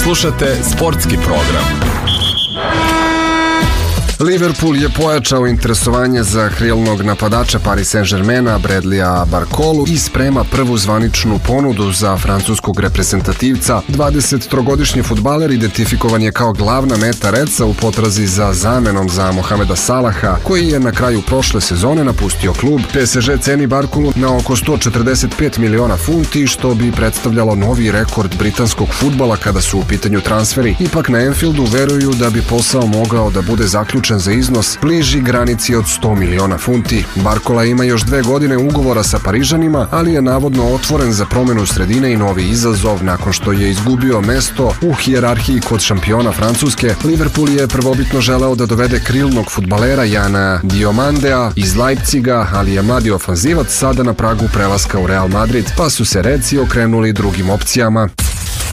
Slušate sportski program. Liverpool je pojačao interesovanje za krilnog napadača Paris Saint-Germaina Bradleya Barcolu i sprema prvu zvaničnu ponudu za francuskog reprezentativca. 23-godišnji fudbaler identifikovan je kao glavna meta Redsa u potrazi za zamenom za Mohameda Salaha, koji je na kraju prošle sezone napustio klub. PSG ceni Barcolu na oko 145 miliona funti, što bi predstavljalo novi rekord britanskog fudbala kada su u pitanju transferi. Ipak na Anfieldu veruju da bi posao mogao da bude zaključen za iznos bliži granici od 100 miliona funti. Barcola ima još 2 godine ugovora sa Parižanima, ali je navodno otvoren za promenu sredine i novi izazov nakon što je izgubio mesto u hijerarhiji kod šampiona Francuske. Liverpool je prvobitno želeo da dovede krilnog fudbalera Jana Diomandea iz Leipziga, ali je mladi ofanzivac sada na pragu prelaska u Real Madrid, pa su se Redsi okrenuli drugim opcijama.